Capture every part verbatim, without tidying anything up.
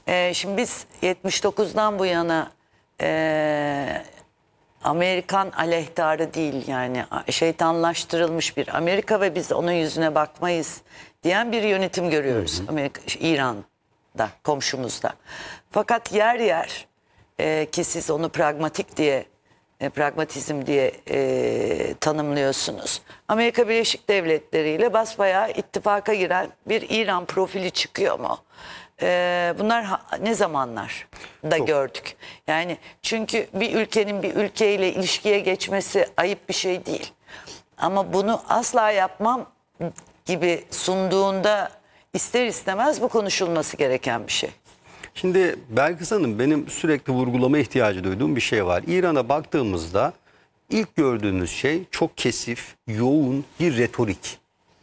Ee, şimdi biz yetmiş dokuzdan bu yana e, Amerikan aleyhtarı değil, yani şeytanlaştırılmış bir Amerika ve biz onun yüzüne bakmayız diyen bir yönetim görüyoruz. Hı hı. Amerika, İran'da, komşumuzda. Fakat yer yer e, ki siz onu pragmatik diye E, pragmatizm diye e, tanımlıyorsunuz. Amerika Birleşik Devletleri ile basbayağı ittifaka giren bir İran profili çıkıyor mu? E, bunlar ha, ne zamanlar da Çok. gördük. Yani çünkü bir ülkenin bir ülkeyle ilişkiye geçmesi ayıp bir şey değil. Ama bunu asla yapmam gibi sunduğunda ister istemez bu konuşulması gereken bir şey. Şimdi Belkıs Hanım, benim sürekli vurgulama ihtiyacı duyduğum bir şey var. İran'a baktığımızda ilk gördüğümüz şey çok kesif, yoğun bir retorik.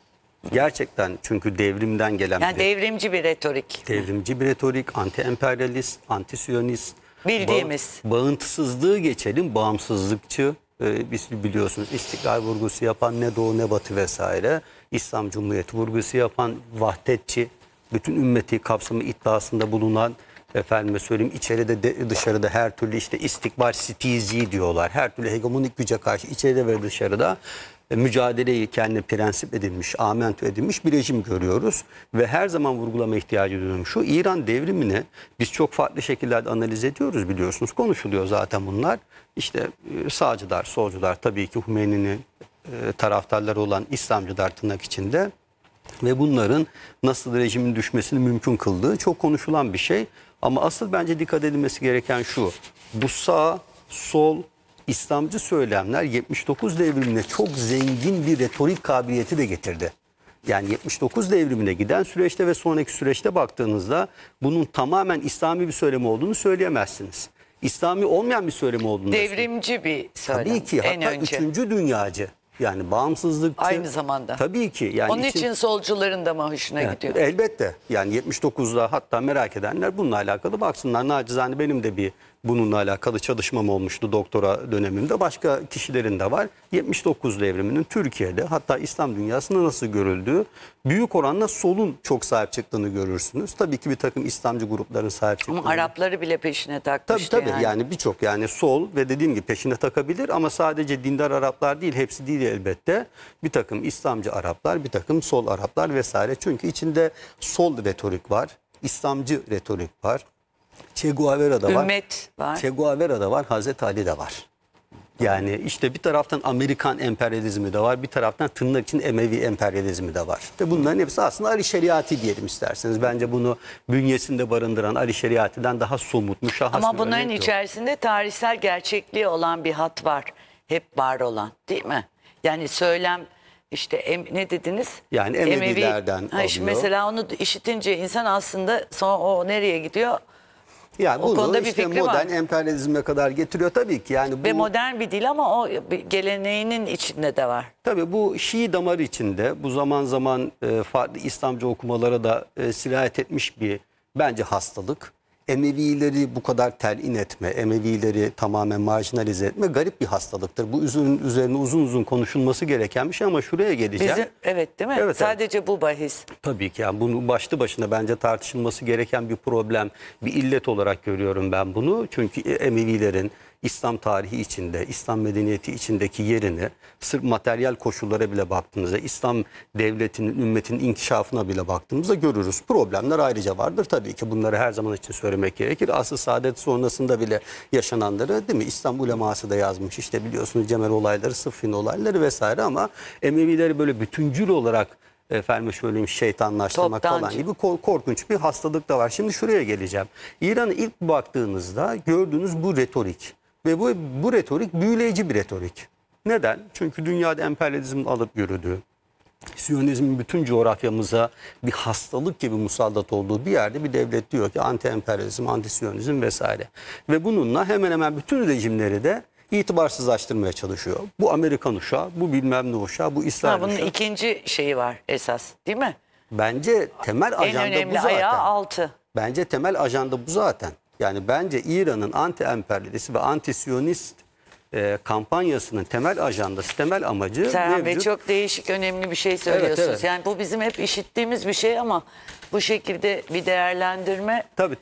Gerçekten, çünkü devrimden gelen yani bir devrimci bir retorik. Devrimci bir retorik, anti-emperyalist, anti-siyonist. Bildiğimiz. Ba bağıntısızlığı geçelim, bağımsızlıkçı. Ee, biz biliyorsunuz istiklal vurgusu yapan, ne doğu ne batı vesaire. İslam Cumhuriyeti vurgusu yapan, vahdetçi, bütün ümmeti kapsamı iddiasında bulunan, efendime söyleyeyim, içeride de dışarıda her türlü işte istikbal stizi diyorlar. Her türlü hegemonik güce karşı içeride ve dışarıda e, mücadeleyi kendine prensip edilmiş, amentü edilmiş bir rejim görüyoruz. Ve her zaman vurgulama ihtiyacı duyuyorum. Şu İran devrimini biz çok farklı şekillerde analiz ediyoruz, biliyorsunuz. Konuşuluyor zaten bunlar. İşte e, sağcılar, solcular, tabii ki Hümeyni'nin e, taraftarları olan İslamcılar tırnak içinde. Ve bunların nasıl rejimin düşmesini mümkün kıldığı çok konuşulan bir şey. Ama asıl bence dikkat edilmesi gereken şu: bu sağ, sol, İslamcı söylemler yetmiş dokuz devrimine çok zengin bir retorik kabiliyeti de getirdi. Yani yetmiş dokuz devrimine giden süreçte ve sonraki süreçte baktığınızda bunun tamamen İslami bir söylem olduğunu söyleyemezsiniz. İslami olmayan bir söylem olduğunu devrimci bir söylem. Tabii ki, en hatta önce. üçüncü dünyacı. Yani bağımsızlıkçı. Aynı zamanda. Tabii ki. Yani onun için, için solcuların da mı hoşuna evet, gidiyor? Elbette. Yani yetmiş dokuzda hatta merak edenler bununla alakalı baksınlar. Nacizane benim de bir bununla alakalı çalışmam olmuştu doktora dönemimde. Başka kişilerin de var. yetmiş dokuz devriminin Türkiye'de, hatta İslam dünyasında nasıl görüldüğü, büyük oranla solun çok sahip çıktığını görürsünüz. Tabii ki bir takım İslamcı grupların sahip çıktığını. Ama Arapları bile peşine takmıştı. Tabii tabii yani, yani birçok, yani sol ve dediğim gibi peşine takabilir ama sadece dindar Araplar değil, hepsi değil elbette. Bir takım İslamcı Araplar, bir takım sol Araplar vesaire. Çünkü içinde sol retorik var, İslamcı retorik var. Che Guevara'da var. Ümmet var. Che Guevara'da var, Hazreti Ali de var. Yani işte bir taraftan Amerikan emperyalizmi de var, bir taraftan tırnak için Emevi emperyalizmi de var. Ve bunların hepsi aslında Ali Şeriati diyelim isterseniz. Bence bunu bünyesinde barındıran Ali Şeriati'den daha somut, müşahhas. Ama bunların içerisinde tarihsel gerçekliği olan bir hat var. Hep var olan, değil mi? Yani söylem işte em, ne dediniz? Yani Emevilerden Emevi, ha, alıyor. mesela onu işitince insan aslında sonra o nereye gidiyor? Yani o bunu konuda bir işte fikri modern var. emperyalizme kadar getiriyor tabii ki. Yani bu, ve modern bir dil ama o geleneğinin içinde de var. Tabii bu Şii damarı içinde, bu zaman zaman e, farklı İslamcı okumalara da e, sirayet etmiş bir bence hastalık. Emevileri bu kadar telin etme, Emevileri tamamen marjinalize etme garip bir hastalıktır. Bu üzerine uzun uzun konuşulması gereken bir şey ama şuraya geleceğim. Bizim, evet değil mi? Evet, sadece evet. Bu bahis. Tabii ki yani bunu başlı başına bence tartışılması gereken bir problem, bir illet olarak görüyorum ben bunu. Çünkü Emevilerin İslam tarihi içinde, İslam medeniyeti içindeki yerini sırf materyal koşullara bile baktığımızda, İslam devletinin, ümmetinin inkişafına bile baktığımızda görürüz. Problemler ayrıca vardır tabii ki, bunları her zaman için söylemek gerekir. Asr-ı Saadet sonrasında bile yaşananları, değil mi? İslam uleması da yazmış işte, biliyorsunuz Cemel olayları, Sıffin olayları vesaire, ama Emevileri böyle bütüncül olarak efendim söyleyeyim şeytanlaştırmak Toptancı. falan gibi korkunç bir hastalık da var. Şimdi şuraya geleceğim. İran'a ilk baktığınızda gördüğünüz bu retorik ve bu, bu retorik büyüleyici bir retorik. Neden? Çünkü dünyada emperyalizmin alıp yürüdüğü, Siyonizmin bütün coğrafyamıza bir hastalık gibi musallat olduğu bir yerde bir devlet diyor ki anti-emperyalizm, anti-siyonizm vesaire. Ve bununla hemen hemen bütün rejimleri de itibarsızlaştırmaya çalışıyor. Bu Amerikan uşağı, bu bilmem ne uşağı, bu İsrail Bunun uşağı. ikinci şeyi var esas, değil mi? Bence temel ajanda en önemli bu zaten. ayağı altı. Bence temel ajanda bu zaten. Yani bence İran'ın anti-emperyalist ve anti-siyonist e, kampanyasının temel ajandası, temel amacı Serhan Bey mevcut. çok değişik, önemli bir şey söylüyorsunuz. Evet, evet. Yani bu bizim hep işittiğimiz bir şey ama bu şekilde bir değerlendirme Tabii, tabii.